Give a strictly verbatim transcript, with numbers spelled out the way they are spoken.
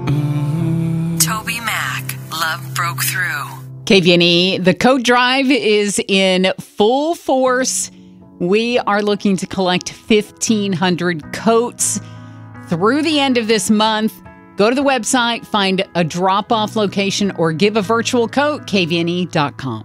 Toby Mac, Love Broke Through. K V N E, the coat drive is in full force. We are looking to collect fifteen hundred coats through the end of this month. Go to the website, find a drop-off location, or give a virtual coat, K V N E dot com.